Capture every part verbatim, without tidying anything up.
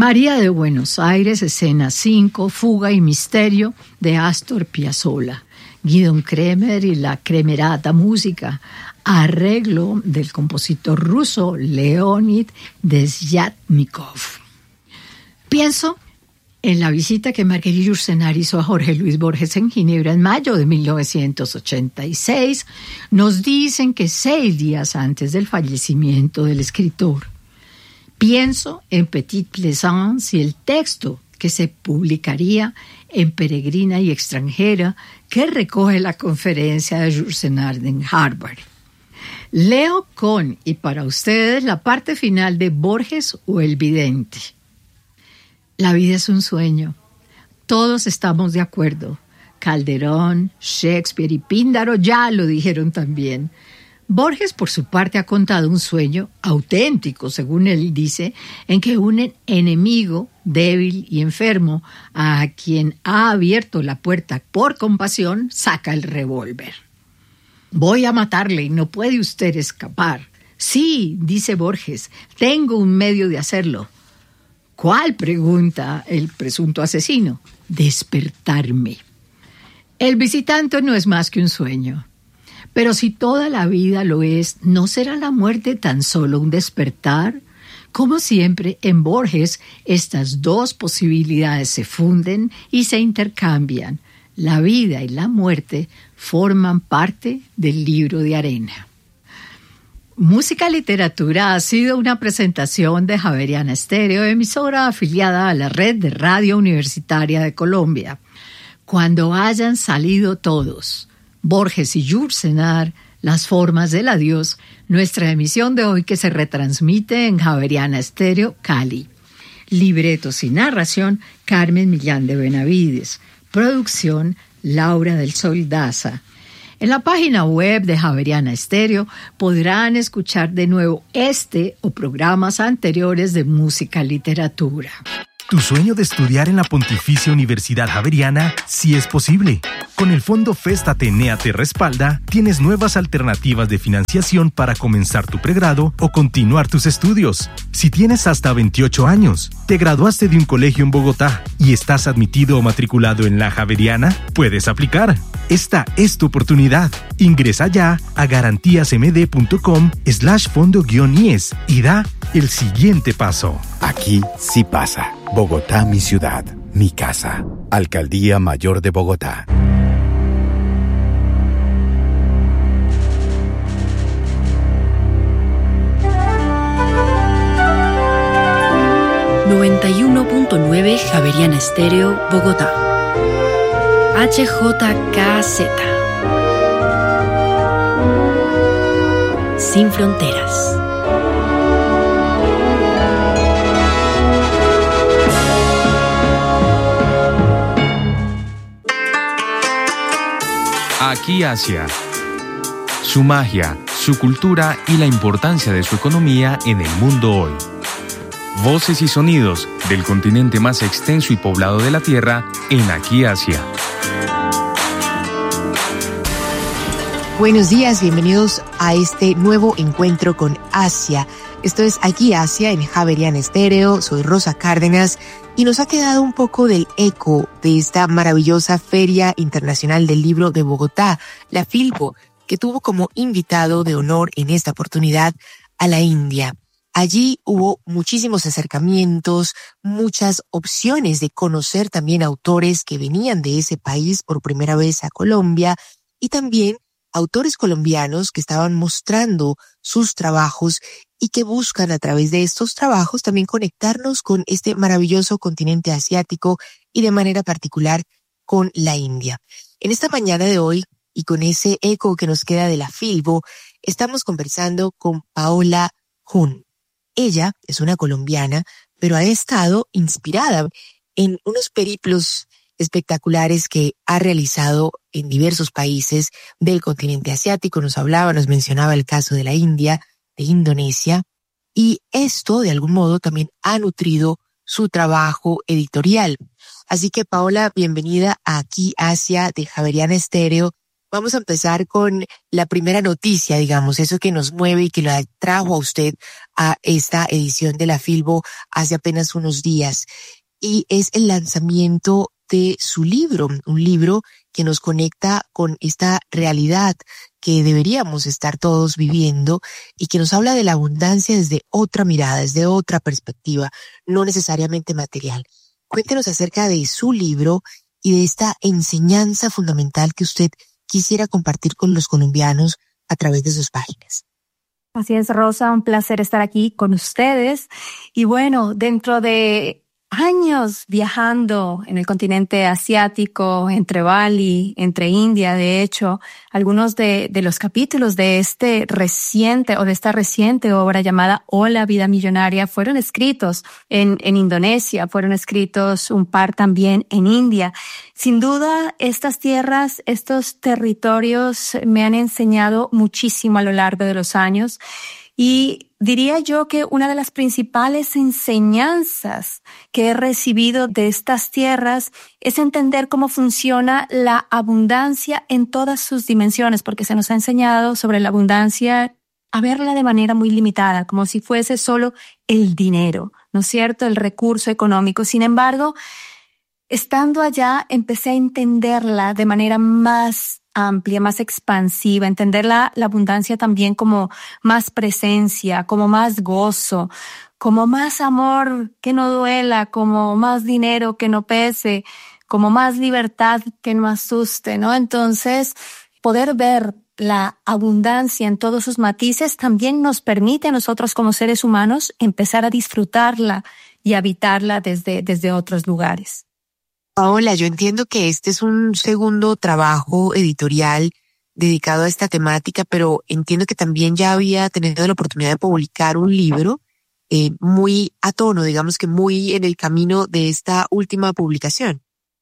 María de Buenos Aires, escena cinco, Fuga y Misterio, de Astor Piazzolla. Guidon Kremer y la Kremerata Música, arreglo del compositor ruso Leonid Desyatnikov. Pienso en la visita que Marguerite Yourcenar hizo a Jorge Luis Borges en Ginebra en mayo de mil novecientos ochenta y seis. Nos dicen que seis días antes del fallecimiento del escritor. Pienso en Petite Plaisance y el texto que se publicaría en Peregrina y Extranjera, que recoge la conferencia de Yourcenar en Harvard. Leo con y para ustedes la parte final de Borges o El Vidente. La vida es un sueño. Todos estamos de acuerdo. Calderón, Shakespeare y Píndaro ya lo dijeron también. Borges, por su parte, ha contado un sueño auténtico, según él dice, en que un enemigo débil y enfermo, a quien ha abierto la puerta por compasión, saca el revólver. Voy a matarle y no puede usted escapar. Sí, dice Borges, tengo un medio de hacerlo. ¿Cuál?, pregunta el presunto asesino. Despertarme. El visitante no es más que un sueño. Pero si toda la vida lo es, ¿no será la muerte tan solo un despertar? Como siempre, en Borges, estas dos posibilidades se funden y se intercambian. La vida y la muerte forman parte del libro de arena. Música Literatura ha sido una presentación de Javeriana Estéreo, emisora afiliada a la Red de Radio Universitaria de Colombia. Cuando hayan salido todos, Borges y Yourcenar, Las formas del adiós, nuestra emisión de hoy que se retransmite en Javeriana Estéreo, Cali. Libretos y narración, Carmen Millán de Benavides. Producción, Laura del Sol Daza. En la página web de Javeriana Estéreo podrán escuchar de nuevo este o programas anteriores de Música Literatura. Tu sueño de estudiar en la Pontificia Universidad Javeriana sí es posible. Con el Fondo Fest Atenea Te Respalda, tienes nuevas alternativas de financiación para comenzar tu pregrado o continuar tus estudios. Si tienes hasta veintiocho años, te graduaste de un colegio en Bogotá y estás admitido o matriculado en la Javeriana, puedes aplicar. Esta es tu oportunidad. Ingresa ya a garantíasmd.com slash fondo guión IES y da el siguiente paso. Aquí sí pasa. Bogotá, mi ciudad, mi casa. Alcaldía Mayor de Bogotá. noventa y uno punto nueve Javeriana Estéreo, Bogotá. H J K Z. Sin fronteras. Aquí Asia. Su magia, su cultura y la importancia de su economía en el mundo hoy. Voces y sonidos del continente más extenso y poblado de la Tierra en Aquí Asia. Buenos días, bienvenidos a este nuevo encuentro con Asia. Esto es Aquí Asia en Javeriana Estéreo. Soy Rosa Cárdenas y nos ha quedado un poco del eco de esta maravillosa Feria Internacional del Libro de Bogotá, la FILBO, que tuvo como invitado de honor en esta oportunidad a la India. Allí hubo muchísimos acercamientos, muchas opciones de conocer también autores que venían de ese país por primera vez a Colombia y también autores colombianos que estaban mostrando sus trabajos y que buscan a través de estos trabajos también conectarnos con este maravilloso continente asiático y de manera particular con la India. En esta mañana de hoy y con ese eco que nos queda de la FILBO, estamos conversando con Paola Jun. Ella es una colombiana, pero ha estado inspirada en unos periplos espectaculares que ha realizado en diversos países del continente asiático. Nos hablaba, nos mencionaba el caso de la India, de Indonesia, y esto de algún modo también ha nutrido su trabajo editorial. Así que Paola, bienvenida a Aquí Asia de Javeriana Estéreo. Vamos a empezar con la primera noticia, digamos, eso que nos mueve y que la trajo a usted a esta edición de la Filbo hace apenas unos días. Y es el lanzamiento de su libro, un libro que nos conecta con esta realidad que deberíamos estar todos viviendo y que nos habla de la abundancia desde otra mirada, desde otra perspectiva, no necesariamente material. Cuéntenos acerca de su libro y de esta enseñanza fundamental que usted quisiera compartir con los colombianos a través de sus páginas. Así es, Rosa, un placer estar aquí con ustedes. Y bueno, dentro de años viajando en el continente asiático, entre Bali, entre India, de hecho, algunos de, de los capítulos de este reciente o de esta reciente obra llamada Hola, Vida Millonaria fueron escritos en, en Indonesia, fueron escritos un par también en India. Sin duda, estas tierras, estos territorios me han enseñado muchísimo a lo largo de los años. Y diría yo que una de las principales enseñanzas que he recibido de estas tierras es entender cómo funciona la abundancia en todas sus dimensiones, porque se nos ha enseñado sobre la abundancia a verla de manera muy limitada, como si fuese solo el dinero, ¿no es cierto?, el recurso económico. Sin embargo, estando allá, empecé a entenderla de manera más amplia, más expansiva, entender la, la abundancia también como más presencia, como más gozo, como más amor que no duela, como más dinero que no pese, como más libertad que no asuste, ¿no? Entonces, poder ver la abundancia en todos sus matices también nos permite a nosotros como seres humanos empezar a disfrutarla y habitarla desde, desde otros lugares. Paola, yo entiendo que este es un segundo trabajo editorial dedicado a esta temática, pero entiendo que también ya había tenido la oportunidad de publicar un libro eh, muy a tono, digamos que muy en el camino de esta última publicación.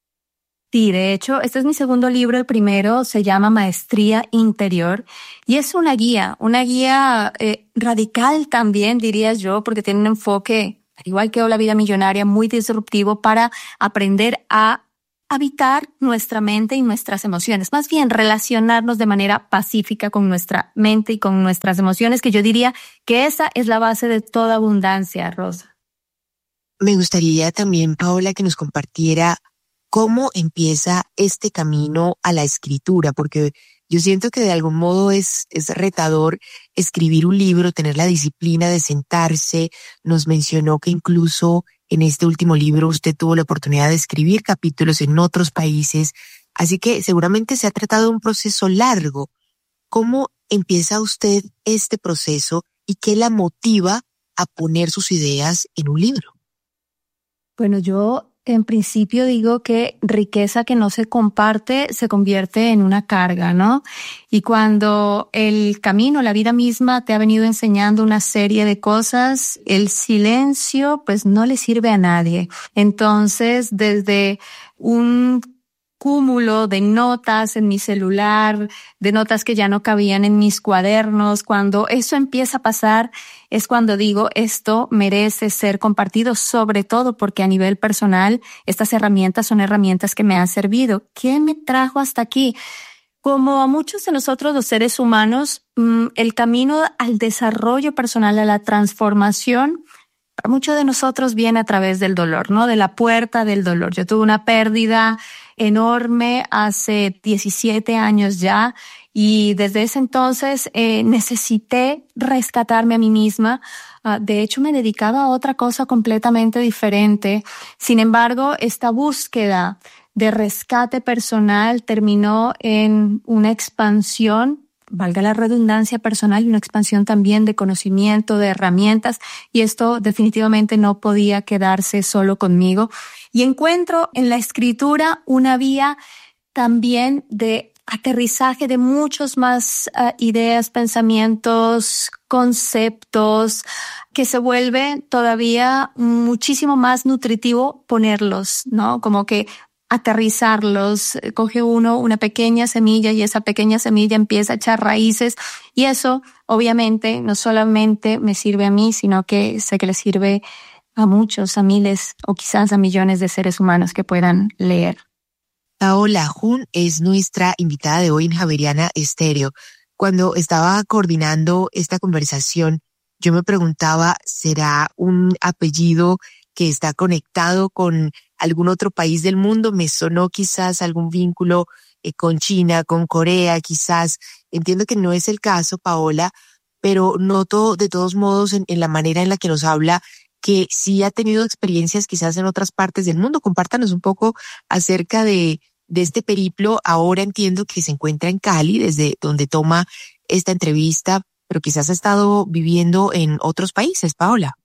Sí, de hecho, este es mi segundo libro. El primero se llama Maestría Interior y es una guía, una guía eh, radical también, diría yo, porque tiene un enfoque, al igual que Hola, Vida Millonaria, muy disruptivo para aprender a habitar nuestra mente y nuestras emociones. Más bien, relacionarnos de manera pacífica con nuestra mente y con nuestras emociones, que yo diría que esa es la base de toda abundancia, Rosa. Me gustaría también, Paola, que nos compartiera cómo empieza este camino a la escritura, porque yo siento que de algún modo es, es retador escribir un libro, tener la disciplina de sentarse. Nos mencionó que incluso en este último libro usted tuvo la oportunidad de escribir capítulos en otros países, así que seguramente se ha tratado de un proceso largo. ¿Cómo empieza usted este proceso y qué la motiva a poner sus ideas en un libro? Bueno, yo en principio digo que riqueza que no se comparte se convierte en una carga, ¿no? Y cuando el camino, la vida misma te ha venido enseñando una serie de cosas, el silencio pues no le sirve a nadie. Entonces, desde un cúmulo de notas en mi celular, de notas que ya no cabían en mis cuadernos, cuando eso empieza a pasar, es cuando digo esto merece ser compartido, sobre todo porque a nivel personal estas herramientas son herramientas que me han servido. ¿Qué me trajo hasta aquí? Como a muchos de nosotros los seres humanos, el camino al desarrollo personal, a la transformación, para muchos de nosotros viene a través del dolor, ¿no? De la puerta del dolor. Yo tuve una pérdida enorme hace diecisiete años ya y desde ese entonces eh, necesité rescatarme a mí misma. Uh, de hecho, me dedicaba a otra cosa completamente diferente. Sin embargo, esta búsqueda de rescate personal terminó en una expansión, valga la redundancia, personal, y una expansión también de conocimiento, de herramientas, y esto definitivamente no podía quedarse solo conmigo. Y encuentro en la escritura una vía también de aterrizaje de muchos más uh, ideas, pensamientos, conceptos, que se vuelve todavía muchísimo más nutritivo ponerlos, ¿no? Como que aterrizarlos, coge uno una pequeña semilla y esa pequeña semilla empieza a echar raíces y eso obviamente no solamente me sirve a mí, sino que sé que le sirve a muchos, a miles o quizás a millones de seres humanos que puedan leer. Paola Jun es nuestra invitada de hoy en Javeriana Estéreo. Cuando estaba coordinando esta conversación, yo me preguntaba, ¿será un apellido que está conectado con algún otro país del mundo? Me sonó quizás algún vínculo eh, con China, con Corea, quizás. Entiendo que no es el caso, Paola, pero noto de todos modos en, en la manera en la que nos habla que sí ha tenido experiencias quizás en otras partes del mundo. Compártanos un poco acerca de, de este periplo. Ahora entiendo que se encuentra en Cali, desde donde toma esta entrevista, pero quizás ha estado viviendo en otros países, Paola.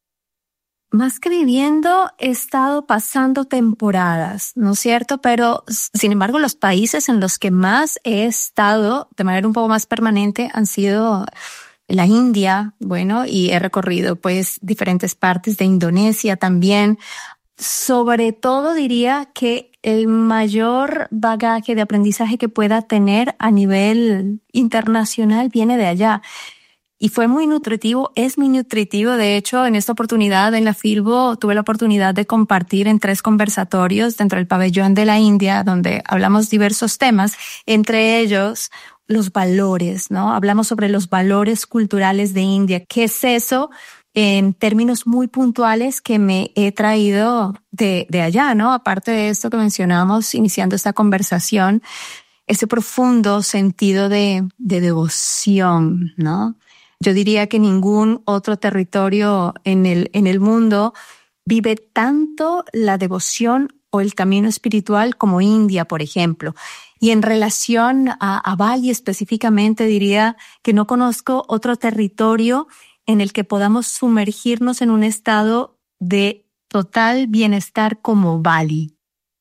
Más que viviendo, he estado pasando temporadas, ¿no es cierto? Pero, sin embargo, los países en los que más he estado de manera un poco más permanente han sido la India, bueno, y he recorrido pues diferentes partes de Indonesia también. Sobre todo diría que el mayor bagaje de aprendizaje que pueda tener a nivel internacional viene de allá. Y fue muy nutritivo, es muy nutritivo. De hecho, en esta oportunidad en la Filbo tuve la oportunidad de compartir en tres conversatorios dentro del pabellón de la India, donde hablamos diversos temas, entre ellos los valores, ¿no? Hablamos sobre los valores culturales de India. ¿Qué es eso? En términos muy puntuales que me he traído de, de allá, ¿no? Aparte de esto que mencionamos iniciando esta conversación, ese profundo sentido de, de devoción, ¿no? Yo diría que ningún otro territorio en el, en el mundo vive tanto la devoción o el camino espiritual como India, por ejemplo. Y en relación a, a Bali específicamente, diría que no conozco otro territorio en el que podamos sumergirnos en un estado de total bienestar como Bali.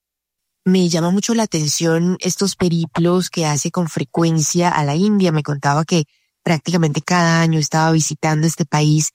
Me llama mucho la atención estos periplos que hace con frecuencia a la India. Me contaba que prácticamente cada año estaba visitando este país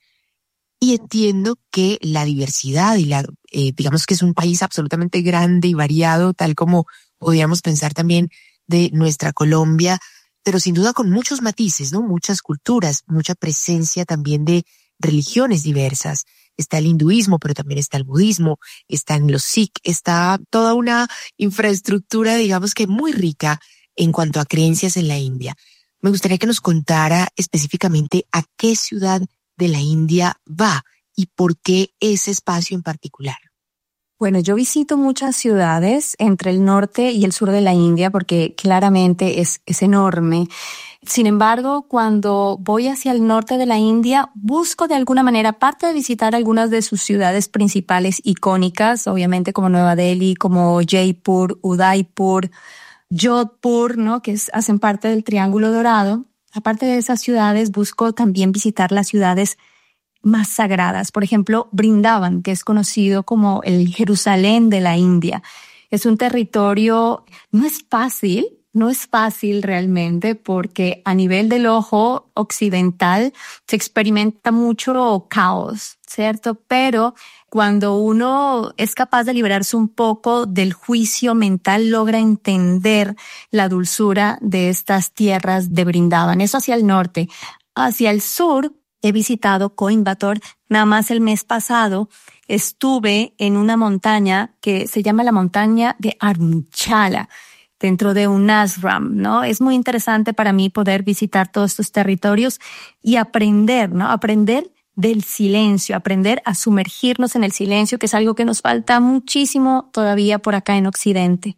y entiendo que la diversidad y la, eh, digamos que es un país absolutamente grande y variado, tal como podríamos pensar también de nuestra Colombia, pero sin duda con muchos matices, ¿no? Muchas culturas, mucha presencia también de religiones diversas. Está el hinduismo, pero también está el budismo, están los sikh, está toda una infraestructura, digamos que muy rica en cuanto a creencias en la India. Me gustaría que nos contara específicamente a qué ciudad de la India va y por qué ese espacio en particular. Bueno, yo visito muchas ciudades entre el norte y el sur de la India porque claramente es, es enorme. Sin embargo, cuando voy hacia el norte de la India, busco de alguna manera, aparte de visitar algunas de sus ciudades principales icónicas, obviamente como Nueva Delhi, como Jaipur, Udaipur, Jodhpur, ¿no? Que es, hacen parte del Triángulo Dorado. Aparte de esas ciudades, busco también visitar las ciudades más sagradas. Por ejemplo, Brindavan, que es conocido como el Jerusalén de la India. Es un territorio, no es fácil, no es fácil realmente porque a nivel del ojo occidental se experimenta mucho caos, ¿cierto? Pero cuando uno es capaz de liberarse un poco del juicio mental, logra entender la dulzura de estas tierras de Brindavan. Eso hacia el norte. Hacia el sur, he visitado Coimbatore. Nada más el mes pasado estuve en una montaña que se llama la montaña de Arunachala, dentro de un ashram, ¿no? Es muy interesante para mí poder visitar todos estos territorios y aprender, ¿no? Aprender del silencio, aprender a sumergirnos en el silencio, que es algo que nos falta muchísimo todavía por acá en Occidente.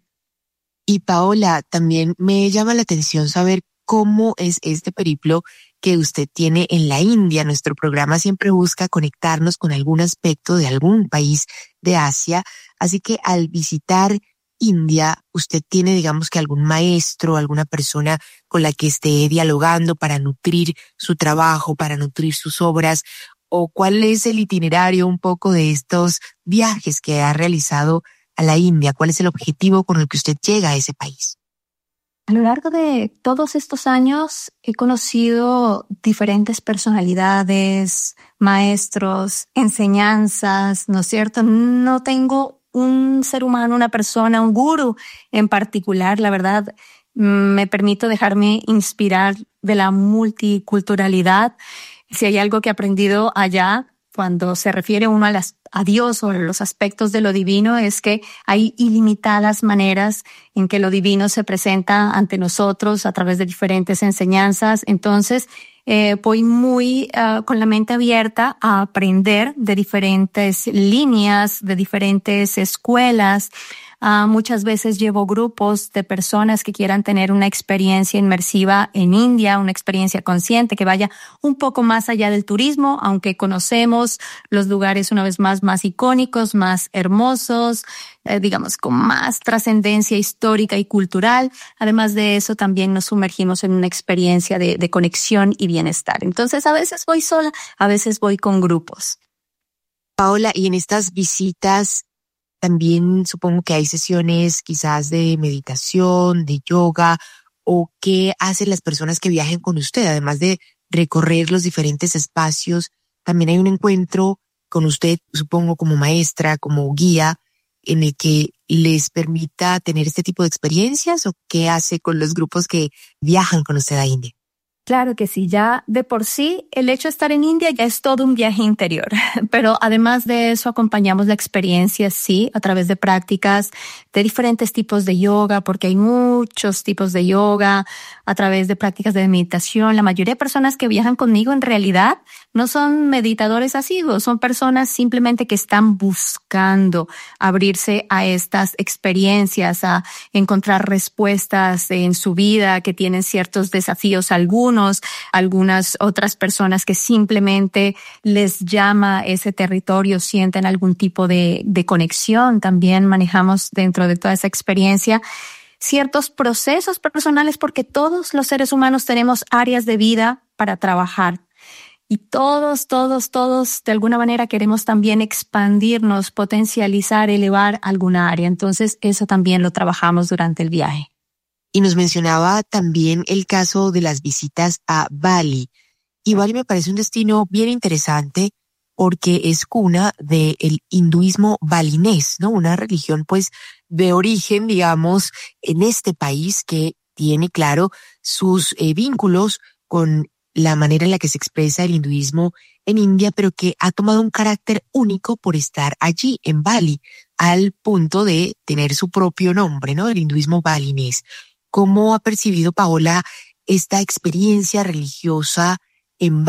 Y Paola, también me llama la atención saber cómo es este periplo que usted tiene en la India. Nuestro programa siempre busca conectarnos con algún aspecto de algún país de Asia, así que al visitar India, usted tiene, digamos que algún maestro, alguna persona con la que esté dialogando para nutrir su trabajo, para nutrir sus obras, o cuál es el itinerario un poco de estos viajes que ha realizado a la India, cuál es el objetivo con el que usted llega a ese país. A lo largo de todos estos años he conocido diferentes personalidades, maestros, enseñanzas, ¿no es cierto? No tengo un ser humano, una persona, un gurú en particular. La verdad, me permito dejarme inspirar de la multiculturalidad. Si hay algo que he aprendido allá, cuando se refiere uno a, las, a Dios o a los aspectos de lo divino, es que hay ilimitadas maneras en que lo divino se presenta ante nosotros a través de diferentes enseñanzas. Entonces, eh, voy muy uh, con la mente abierta a aprender de diferentes líneas, de diferentes escuelas. Uh, muchas veces llevo grupos de personas que quieran tener una experiencia inmersiva en India, una experiencia consciente que vaya un poco más allá del turismo, aunque conocemos los lugares una vez más más icónicos, más hermosos, eh, digamos con más trascendencia histórica y cultural. Además de eso, también nos sumergimos en una experiencia de, de conexión y bienestar. Entonces, a veces voy sola, a veces voy con grupos. Paola, y en estas visitas también supongo que hay sesiones quizás de meditación, de yoga, o qué hacen las personas que viajen con usted, además de recorrer los diferentes espacios. También hay un encuentro con usted, supongo, como maestra, como guía, en el que les permita tener este tipo de experiencias, o qué hace con los grupos que viajan con usted a India. Claro que sí, ya de por sí el hecho de estar en India ya es todo un viaje interior, pero además de eso acompañamos la experiencia, sí, a través de prácticas de diferentes tipos de yoga, porque hay muchos tipos de yoga, a través de prácticas de meditación. La mayoría de personas que viajan conmigo en realidad no son meditadores asiduos, son personas simplemente que están buscando abrirse a estas experiencias, a encontrar respuestas en su vida, que tienen ciertos desafíos algunos, algunas otras personas que simplemente les llama ese territorio, sienten algún tipo de, de conexión. También manejamos dentro de toda esa experiencia ciertos procesos personales, porque todos los seres humanos tenemos áreas de vida para trabajar. Y todos, todos, todos, de alguna manera queremos también expandirnos, potencializar, elevar alguna área. Entonces, eso también lo trabajamos durante el viaje. Y nos mencionaba también el caso de las visitas a Bali. Y Bali me parece un destino bien interesante porque es cuna del hinduismo balinés, ¿no? Una religión, pues, de origen, digamos, en este país que tiene, claro, sus eh, vínculos con la manera en la que se expresa el hinduismo en India, pero que ha tomado un carácter único por estar allí, en Bali, al punto de tener su propio nombre, ¿no? El hinduismo balinés. ¿Cómo ha percibido Paola esta experiencia religiosa en